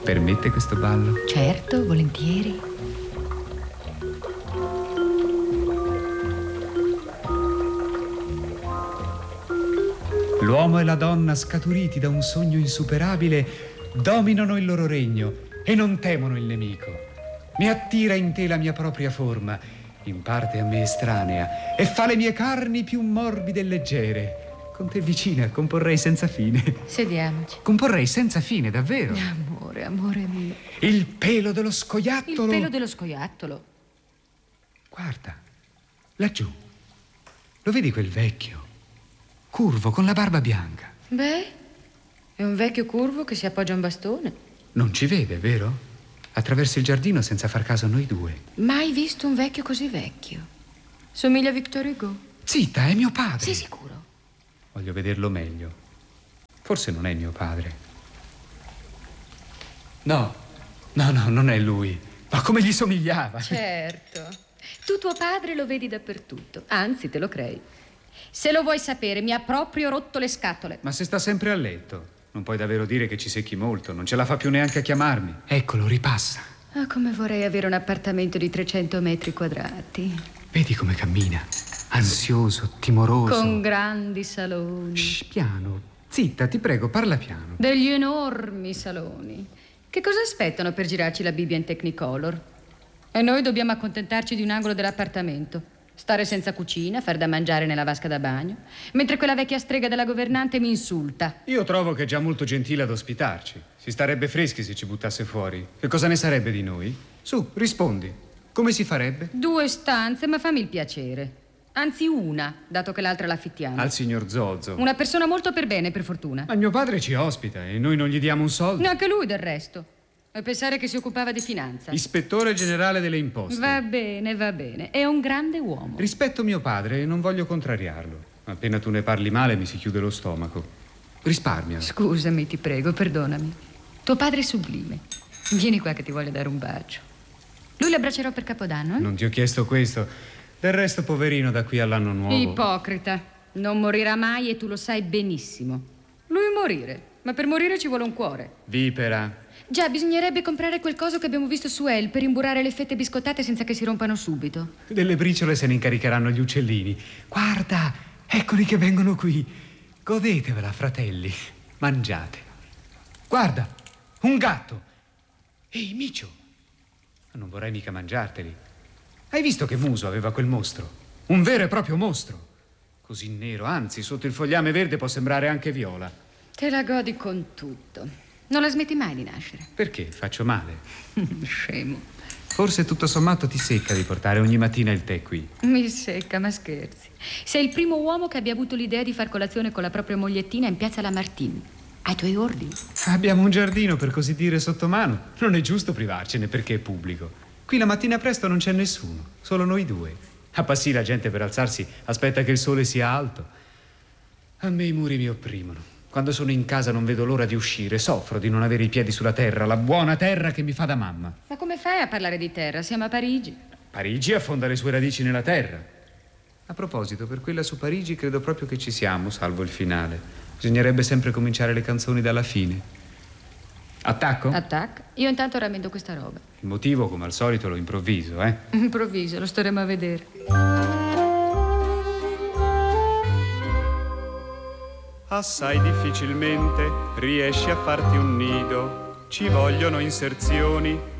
Permette questo ballo? Certo, volentieri. L'uomo e la donna, scaturiti da un sogno insuperabile, dominano il loro regno e non temono il nemico. Mi attira in te la mia propria forma, in parte a me estranea, e fa le mie carni più morbide e leggere. Con te vicina comporrei senza fine. Sediamoci. Comporrei senza fine, davvero. Amore, amore mio. Il pelo dello scoiattolo. Il pelo dello scoiattolo. Guarda, laggiù. Lo vedi quel vecchio? Curvo, con la barba bianca. Beh, è un vecchio curvo che si appoggia a un bastone. Non ci vede, vero? Attraversa il giardino senza far caso a noi due. Mai visto un vecchio così vecchio. Somiglia a Victor Hugo. Zitta, è mio padre. Sei sicuro? Voglio vederlo meglio. Forse non è mio padre. No, non è lui. Ma come gli somigliava? Certo. Tu tuo padre lo vedi dappertutto. Anzi, te lo crei. Se lo vuoi sapere, mi ha proprio rotto le scatole. Ma se sta sempre a letto, non puoi davvero dire che ci secchi molto. Non ce la fa più neanche a chiamarmi. Eccolo, ripassa. Ah, come vorrei avere un appartamento di 300 metri quadrati. Vedi come cammina? Ansioso, timoroso. Con grandi saloni. Shh, piano. Zitta, ti prego, parla piano. Degli enormi saloni. Che cosa aspettano per girarci la Bibbia in Technicolor? E noi dobbiamo accontentarci di un angolo dell'appartamento. Stare senza cucina, far da mangiare nella vasca da bagno, mentre quella vecchia strega della governante mi insulta. Io trovo che è già molto gentile ad ospitarci. Si starebbe freschi se ci buttasse fuori. Che cosa ne sarebbe di noi? Su, rispondi. Come si farebbe? 2 stanze, ma fammi il piacere. Anzi, una, dato che l'altra l'affittiamo. Al signor Zozzo. Una persona molto per bene, per fortuna. Ma mio padre ci ospita e noi non gli diamo un soldo. Neanche lui, del resto. E pensare che si occupava di finanza. Ispettore generale delle imposte. Va bene, va bene. È un grande uomo. Rispetto mio padre e non voglio contrariarlo. Appena tu ne parli male mi si chiude lo stomaco. Risparmia. Scusami, ti prego, perdonami. Tuo padre è sublime. Vieni qua che ti voglio dare un bacio. Lui l'abbraccerò per Capodanno, eh? Non ti ho chiesto questo. Del resto, poverino, da qui all'anno nuovo. Ipocrita. Non morirà mai e tu lo sai benissimo. Lui morire. Ma per morire ci vuole un cuore. Vipera. Già, bisognerebbe comprare quel coso che abbiamo visto su Elle per imburrare le fette biscottate senza che si rompano subito. Delle briciole se ne incaricheranno gli uccellini. Guarda, eccoli che vengono qui. Godetevela, fratelli. Mangiate. Guarda, un gatto. Ehi, Micio. Non vorrei mica mangiarteli. Hai visto che muso aveva quel mostro? Un vero e proprio mostro. Così nero, anzi, sotto il fogliame verde può sembrare anche viola. Te la godi con tutto. Non la smetti mai di nascere. Perché? Faccio male? Scemo. Forse tutto sommato ti secca di portare ogni mattina il tè qui. Mi secca, ma scherzi. Sei il primo uomo che abbia avuto l'idea di far colazione con la propria mogliettina in piazza Lamartine. Ai tuoi ordini. Abbiamo un giardino, per così dire, sotto mano. Non è giusto privarcene perché è pubblico. Qui la mattina presto non c'è nessuno, solo noi due. A Passì la gente per alzarsi aspetta che il sole sia alto. A me i muri mi opprimono. Quando sono in casa non vedo l'ora di uscire. Soffro di non avere i piedi sulla terra, la buona terra che mi fa da mamma. Ma come fai a parlare di terra? Siamo a Parigi. Parigi affonda le sue radici nella terra. A proposito, per quella su Parigi credo proprio che ci siamo, salvo il finale. Bisognerebbe sempre cominciare le canzoni dalla fine. Attacco? Attacca. Io intanto rammendo questa roba. Il motivo, come al solito, lo improvviso, eh? Improvviso, lo staremo a vedere. Assai difficilmente riesci a farti un nido, ci vogliono inserzioni